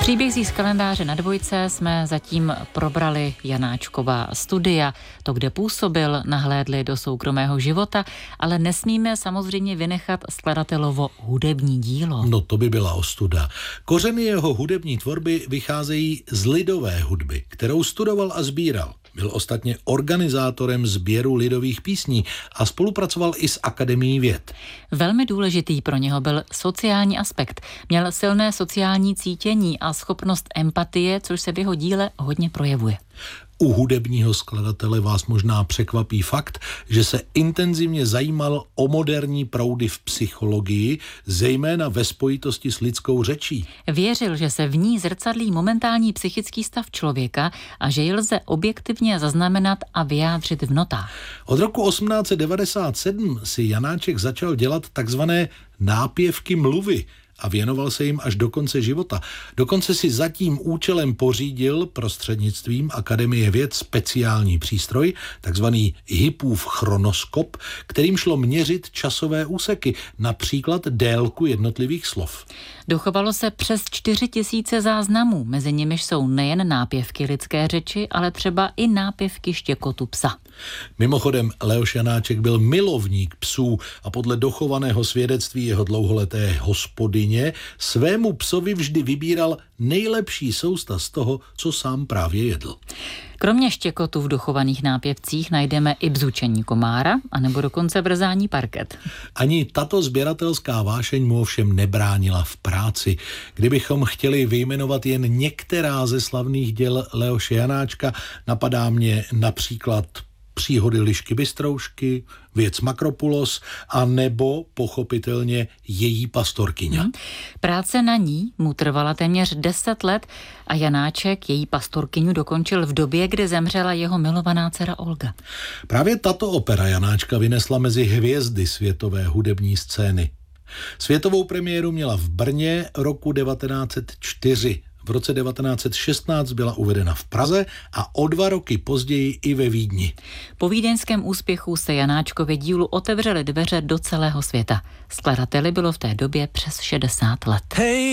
Příběh z kalendáře na Dvojce jsme zatím probrali Janáčkova studia, to, kde působil, nahlédli do soukromého života, ale nesmíme samozřejmě vynechat skladatelovo hudební dílo. No to by byla ostuda. Kořeny jeho hudební tvorby vycházejí z lidové hudby, kterou studoval a sbíral. Byl ostatně organizátorem sběru lidových písní a spolupracoval i s Akademií věd. Velmi důležitý pro něho byl sociální aspekt. Měl silné sociální cítění a schopnost empatie, což se v jeho díle hodně projevuje. U hudebního skladatele vás možná překvapí fakt, že se intenzivně zajímal o moderní proudy v psychologii, zejména ve spojitosti s lidskou řečí. Věřil, že se v ní zrcadlí momentální psychický stav člověka a že ji lze objektivně zaznamenat a vyjádřit v notách. Od roku 1897 si Janáček začal dělat takzvané nápěvky mluvy a věnoval se jim až do konce života. Dokonce si za tím účelem pořídil prostřednictvím Akademie věd speciální přístroj, takzvaný Hippův chronoskop, kterým šlo měřit časové úseky, například délku jednotlivých slov. Dochovalo se přes 4000 záznamů, mezi nimiž jsou nejen nápěvky lidské řeči, ale třeba i nápěvky štěkotu psa. Mimochodem, Leoš Janáček byl milovník psů a podle dochovaného svědectví jeho dlouholeté hospodyně svému psovi vždy vybíral nejlepší sousta z toho, co sám právě jedl. Kromě štěkotu v dochovaných nápěvcích najdeme i bzučení komára, anebo dokonce vrzání parket. Ani tato sběratelská vášeň mu ovšem nebránila v práci. Kdybychom chtěli vyjmenovat jen některá ze slavných děl Leoše Janáčka, napadá mě například Příhody Lišky Bystroušky, Věc Makropulos a nebo pochopitelně Její pastorkyňa. Práce na ní mu trvala téměř 10 let a Janáček Její pastorkyňu dokončil v době, kdy zemřela jeho milovaná dcera Olga. Právě tato opera Janáčka vynesla mezi hvězdy světové hudební scény. Světovou premiéru měla v Brně roku 1904. V roce 1916 byla uvedena v Praze a o 2 roky později i ve Vídni. Po vídeňském úspěchu se Janáčkově dílu otevřely dveře do celého světa. Skladateli bylo v té době přes 60 let.